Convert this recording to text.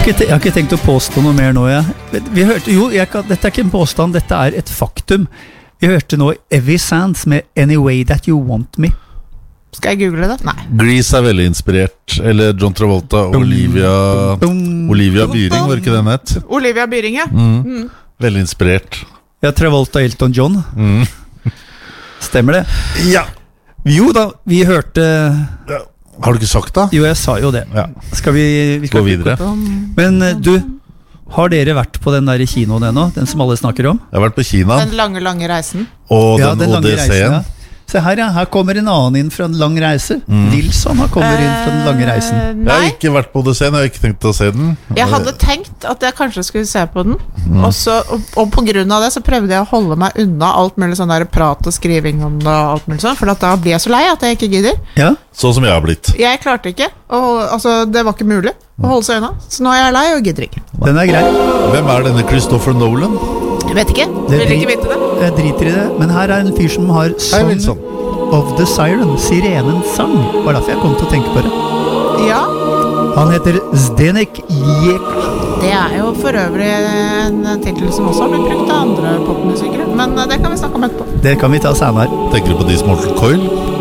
Jeg har ikke tenkt å påstå noe mer nå, Vi hørte, dette ikke en påstand, dette et faktum. Vi hørte nå Evie Sands med Any Way That You Want Me. Skal jeg google det? Nei. Grease veldig inspirert. Eller John Travolta og Olivia Byring, var ikke den het? Olivia Byring, ja. Veldig inspirert. Ja, Travolta Elton John. Stemmer det? Ja. Jo da, vi hørte Har du ikke sagt det? Jo, jeg sa jo det. Skal vi gå videre? Men du, har dere vært på den der kinoen ennå? Den som alle snakker om? Jeg har vært på Kina. Den lange reisen. Og den Odysseen. Se her, her kommer en annen inn fra en lang reise. Wilson kommer inn fra den lange reisen. Jeg har ikke vært på Odysseen, jeg har ikke tenkt å se den. Jeg hadde tenkt at jeg kanskje skulle se på den, og på grunn av det så prøvde jeg å holde meg unna alt mulig sånn der prat og skriving om det og alt mulig sånn, for da blir jeg så lei at jeg ikke gidder. Ja. Sånn som jeg har blitt. Jeg klarte ikke, det var ikke mulig å holde seg unna, så nå er jeg lei og gidder ikke. Den grei. Hvem denne Christopher Nolan? Jeg vet ikke, vil ikke vite det. Jeg driter i det, men her en fyr som har Song of the Siren, Sirenens sang. Var derfor jeg kom til å tenke på det. Ja. Han heter Zdenek Jeka. Det jo for øvrig en titel som også har blitt brukt av andre popmusikere, men det kan vi snakke om etterpå. Det kan vi ta senere. Tenker du på This Mortal Coil?